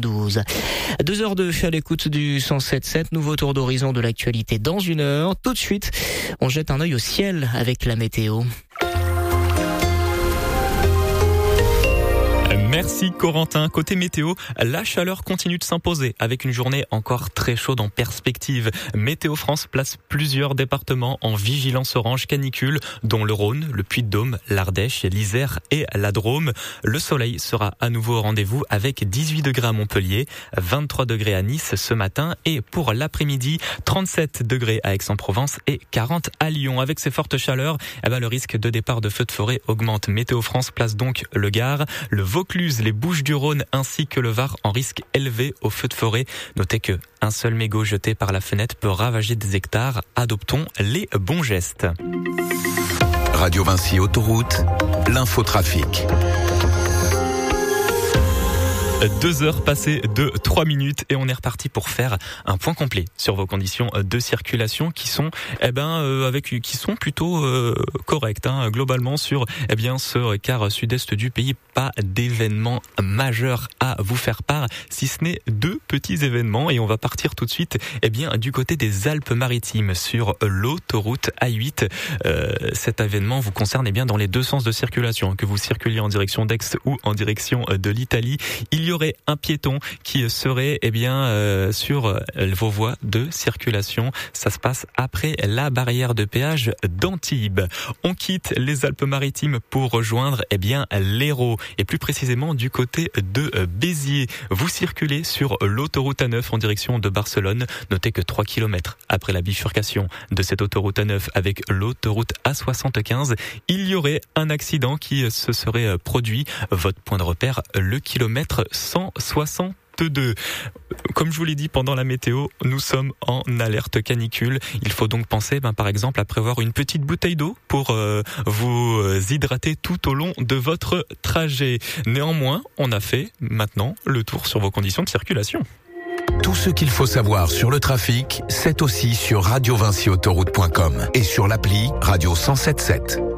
12. 2h02 à l'écoute du 107.7, nouveau tour d'horizon de l'actualité dans une heure. Tout de suite, on jette un œil au ciel avec la météo. Merci Corentin. Côté météo, la chaleur continue de s'imposer avec une journée encore très chaude en perspective. Météo France place plusieurs départements en vigilance orange canicule, dont le Rhône, le Puy-de-Dôme, l'Ardèche, l'Isère et la Drôme. Le soleil sera à nouveau au rendez-vous avec 18 degrés à Montpellier, 23 degrés à Nice ce matin et pour l'après-midi, 37 degrés à Aix-en-Provence et 40 à Lyon. Avec ces fortes chaleurs, le risque de départ de feux de forêt augmente. Météo France place donc le Gard, le Vaucluse, les Bouches-du-Rhône ainsi que le Var en risque élevé au feu de forêt. Notez que un seul mégot jeté par la fenêtre peut ravager des hectares. Adoptons les bons gestes. Radio Vinci Autoroute, l'infotrafic. 2 heures passées de 3 minutes et on est reparti pour faire un point complet sur vos conditions de circulation qui sont qui sont plutôt correctes globalement sur ce quart sud-est du pays. Pas d'événements majeurs à vous faire part, si ce n'est 2 petits événements, et on va partir tout de suite du côté des Alpes-Maritimes sur l'autoroute A8. Cet événement vous concerne dans les 2 sens de circulation, que vous circuliez en direction d'Aix ou en direction de l'Italie. Il y aurait un piéton qui serait sur vos voies de circulation. Ça se passe après la barrière de péage d'Antibes. On quitte les Alpes-Maritimes pour rejoindre l'Hérault, et plus précisément du côté de Béziers. Vous circulez sur l'autoroute A9 en direction de Barcelone. Notez que 3 km après la bifurcation de cette autoroute A9 avec l'autoroute A75, il y aurait un accident qui se serait produit. Votre point de repère, le kilomètre 162. Comme je vous l'ai dit pendant la météo, nous sommes en alerte canicule. Il faut donc penser par exemple à prévoir une petite bouteille d'eau pour vous hydrater tout au long de votre trajet. Néanmoins, on a fait maintenant le tour sur vos conditions de circulation. Tout ce qu'il faut savoir sur le trafic, c'est aussi sur radiovinciautoroute.com et sur l'appli Radio 107.7.